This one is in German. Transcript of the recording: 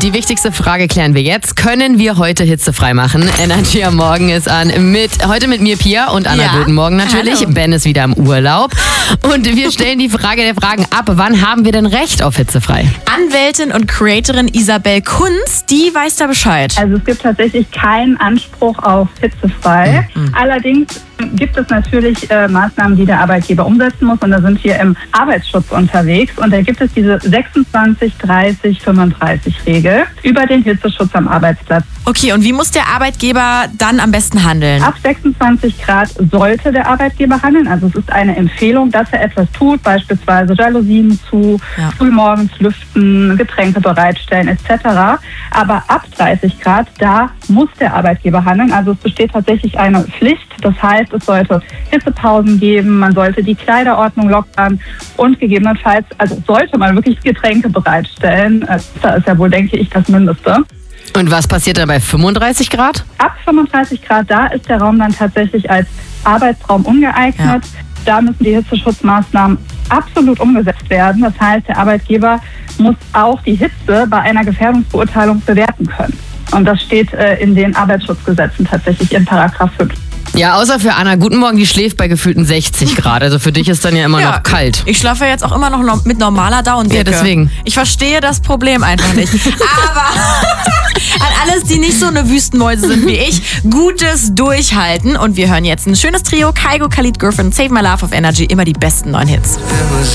Die wichtigste Frage klären wir jetzt. Können wir heute hitzefrei machen? Energy am Morgen ist an. Heute mit mir, Pia, und Anna. Guten Morgen natürlich. Hallo. Ben ist wieder im Urlaub. Und wir stellen die Frage der Fragen ab. Wann haben wir denn Recht auf hitzefrei? Anwältin und Creatorin Isabel Kunz, die weiß da Bescheid. Also es gibt tatsächlich keinen Anspruch auf hitzefrei. Allerdings gibt es natürlich Maßnahmen, die der Arbeitgeber umsetzen muss. Und da sind wir im Arbeitsschutz unterwegs. Und da gibt es diese 26-30-35-Regel über den Hitzeschutz am Arbeitsplatz. Okay, und wie muss der Arbeitgeber dann am besten handeln? Ab 26 Grad sollte der Arbeitgeber handeln. Also es ist eine Empfehlung, dass er etwas tut, beispielsweise Jalousien zu, frühmorgens lüften, Getränke bereitstellen etc. Aber ab 30 Grad, da muss der Arbeitgeber handeln. Also es besteht tatsächlich eine Pflicht. Das heißt, es sollte Hitzepausen geben, man sollte die Kleiderordnung lockern und gegebenenfalls, also sollte man wirklich Getränke bereitstellen. Das ist ja wohl, denke ich, das Mindeste. Und was passiert dann bei 35 Grad? Ab 35 Grad, da ist der Raum dann tatsächlich als Arbeitsraum ungeeignet. Ja. Da müssen die Hitzeschutzmaßnahmen absolut umgesetzt werden. Das heißt, der Arbeitgeber muss auch die Hitze bei einer Gefährdungsbeurteilung bewerten können. Und das steht in den Arbeitsschutzgesetzen tatsächlich in Paragraph 5. Ja, außer für Anna. Guten Morgen, die schläft bei gefühlten 60 Grad. Also für dich ist dann ja immer noch kalt. Ich schlafe jetzt auch immer noch mit normaler Daunendecke. Ja, deswegen. Ich verstehe das Problem einfach nicht. Aber an alles, die nicht so eine Wüstenmäuse sind wie ich, gutes Durchhalten. Und wir hören jetzt ein schönes Trio. Kygo, Khalid, Griffin, Save My Love auf Energy. Immer die besten neuen Hits.